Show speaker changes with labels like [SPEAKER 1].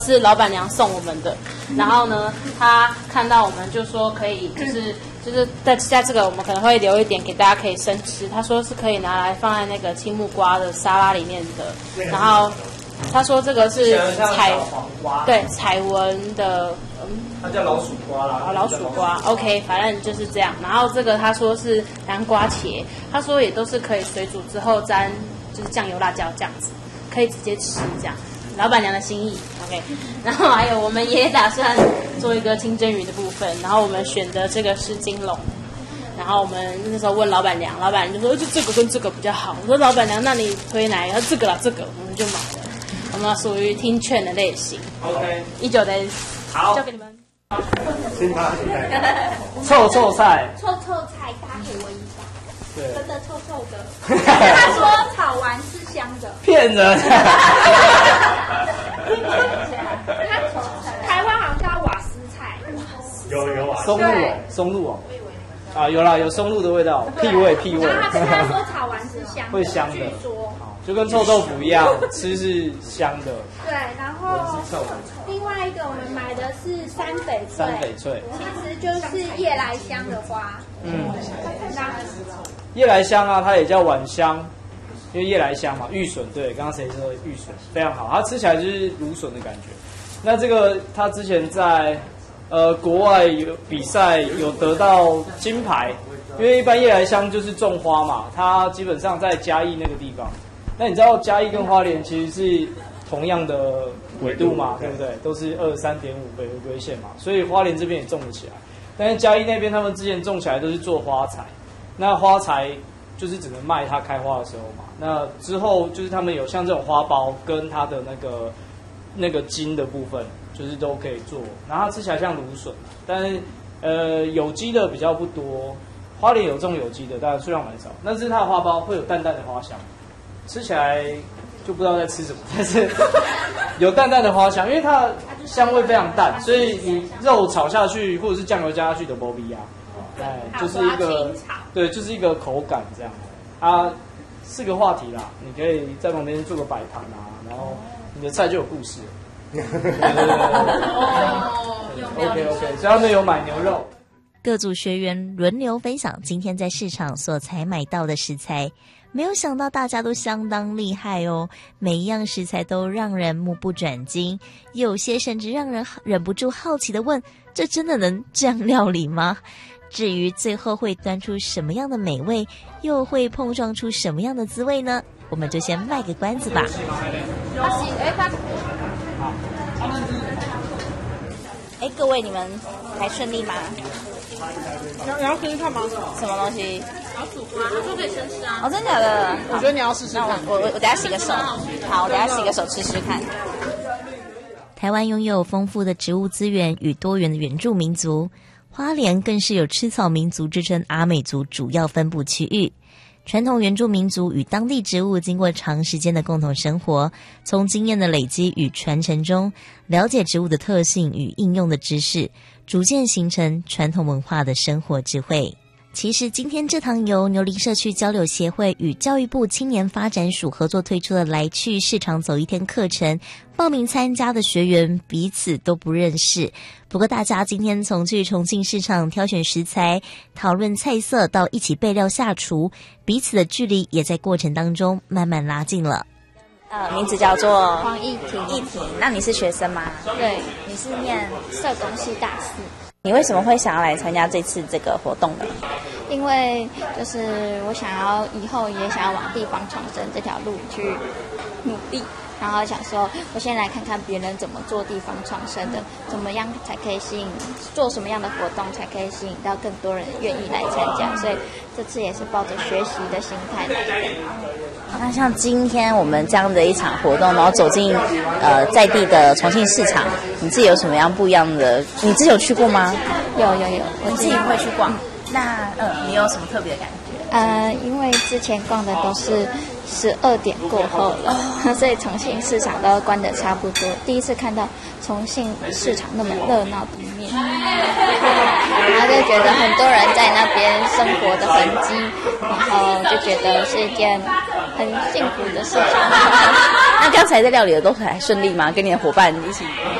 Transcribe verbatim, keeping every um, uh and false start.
[SPEAKER 1] 是老板娘送我们的，然后呢，她看到我们就说可以，就是就是在在这个我们可能会留一点给大家可以生吃。她说是可以拿来放在那个青木瓜的沙拉里面的，然后她说这个是彩对彩纹的，嗯，
[SPEAKER 2] 它叫老鼠瓜啦。
[SPEAKER 1] 哦，老鼠瓜 ，OK， 反正就是这样。然后这个她说是南瓜茄，她说也都是可以水煮之后沾就是酱油辣椒这样子，可以直接吃这样。老板娘的心意 ，OK， 然后还有我们也打算做一个清蒸鱼的部分，然后我们选的这个是金龙，然后我们那时候问老板娘，老板娘就说就这个跟这个比较好，我说老板娘那你推哪一个？这个啦，这个我们就买了，我们属于听劝的类型
[SPEAKER 2] ，OK，
[SPEAKER 1] 一九的
[SPEAKER 2] 好，
[SPEAKER 1] 交给你们。
[SPEAKER 2] 先发臭臭菜，
[SPEAKER 3] 臭臭菜大家可以闻一下，
[SPEAKER 2] 对，
[SPEAKER 3] 真的臭臭的。他说炒完是香的，
[SPEAKER 2] 骗人。
[SPEAKER 3] 台湾好像叫瓦斯菜，
[SPEAKER 2] 有有啊，松露哦，松露哦，啊有啦，有松露的味道，屁味屁味。
[SPEAKER 3] 然后他是他说炒完是香的，
[SPEAKER 2] 会香的，
[SPEAKER 3] 据说
[SPEAKER 2] 就跟臭豆腐一样，吃是香的。
[SPEAKER 3] 对，然后另外一个我们买的是山翡翠，
[SPEAKER 2] 山翡翠
[SPEAKER 3] 其实就是夜来香的花。
[SPEAKER 2] 嗯，
[SPEAKER 3] 那
[SPEAKER 2] 夜来香啊，它也叫晚香，因为夜来香嘛，玉笋，对，刚刚谁说玉笋非常好，它吃起来就是芦笋的感觉。那这个它之前在呃国外有比赛有得到金牌，因为一般夜来香就是种花嘛，它基本上在嘉义那个地方。那你知道嘉义跟花莲其实是同样的纬度嘛，对不对？都是二三点五北回归线嘛，所以花莲这边也种得起来。但是嘉义那边他们之前种起来都是做花材，那花材就是只能卖它开花的时候嘛。那之后就是他们有像这种花苞跟它的那个那个茎的部分，就是都可以做。然后它吃起来像芦笋，但是呃有机的比较不多。花莲有种有机的，但数量蛮少。但是它的花苞会有淡淡的花香，吃起来就不知道在吃什么，但是有淡淡的花香，因为它的香味非常淡，所以你肉炒下去或者是酱油加下去的没味啊，哎，就是一个对，就是一个口感这样。它是个话题啦，你可以在旁边做个摆盘啊，然后你的菜就有故事。对对对对 OK OK， 所以他们有买牛肉。
[SPEAKER 4] 各组学员轮流分享今天在市场所采买到的食材，没有想到大家都相当厉害哦，每一样食材都让人目不转睛，有些甚至让人忍不住好奇的问，这真的能这样料理吗？至于最后会端出什么样的美味，又会碰撞出什么样的滋味呢？我们就先卖个关子吧。哎，各位，你们还顺利吗？
[SPEAKER 5] 你要你要试试看吗？
[SPEAKER 4] 什么东西？
[SPEAKER 5] 老鼠瓜，他说可以先吃啊。
[SPEAKER 4] 哦，真的假的？
[SPEAKER 5] 我觉得你要试试看。
[SPEAKER 4] 我我我等下洗个手。好，我等下洗个手吃吃看。台湾拥有丰富的植物资源与多元的原住民族，花莲更是有吃草民族之称阿美族主要分布区域。传统原住民族与当地植物经过长时间的共同生活，从经验的累积与传承中，了解植物的特性与应用的知识，逐渐形成传统文化的生活智慧。其实今天这堂由牛林社区交流协会与教育部青年发展署合作推出的来去市场走一天课程，报名参加的学员彼此都不认识，不过大家今天从去重庆市场挑选食材、讨论菜色到一起备料下厨，彼此的距离也在过程当中慢慢拉近了。呃，名字叫做
[SPEAKER 6] 黄义婷。
[SPEAKER 4] 义婷，那你是学生吗？
[SPEAKER 6] 对，你是念社工系大四。
[SPEAKER 4] 你为什么会想要来参加这次这个活动呢？
[SPEAKER 6] 因为就是我想要以后也想要往地方创生这条路去努力，然后想说我先来看看别人怎么做地方创生的，怎么样才可以吸引，做什么样的活动才可以吸引到更多人愿意来参加，所以这次也是抱着学习的心态来的。
[SPEAKER 4] 那像今天我们这样的一场活动，然后走进呃在地的重庆市场，你自己有什么样不一样的？你之前有去过吗？
[SPEAKER 6] 有有有，
[SPEAKER 4] 我自己会去逛。那呃，你有什么特别的感觉？
[SPEAKER 6] 呃，因为之前逛的都是十二点过后了，哦、所以重庆市场都关得差不多。第一次看到重庆市场那么热闹的一面，然后就觉得很多人在那边生活的痕迹，然后就觉得是一件很很幸福的事情。
[SPEAKER 7] 那刚才在料理的都还顺利吗？跟你的伙伴一起？